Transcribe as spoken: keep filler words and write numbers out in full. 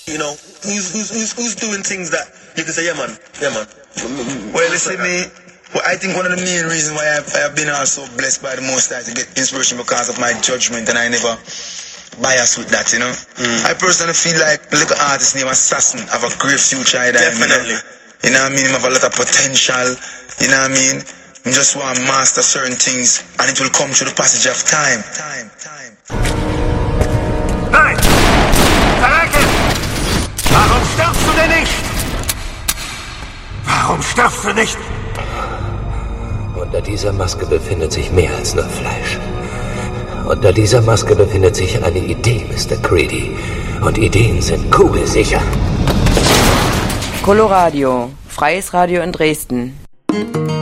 You know, who's, who's, who's, who's doing things that you can say, yeah, man, yeah, man. Well, you see me, well, I think one of the main reasons why I've, I've been also blessed by the Most High to get inspiration because of my judgment, and I never bias with that, you know. Mm. I personally feel like a little artist named Assassin have a great future. Definitely. You know what I mean? He have a lot of potential, you know what I mean? I just want to master certain things, and it will come through the passage of time. Time, time. Nein! Verrecke! Warum stirbst du denn nicht? Warum stirbst du nicht? Unter dieser Maske befindet sich mehr als nur Fleisch. Unter dieser Maske befindet sich eine Idee, Mister Creedy. Und Ideen sind kugelsicher. Coloradio, freies Radio in Dresden.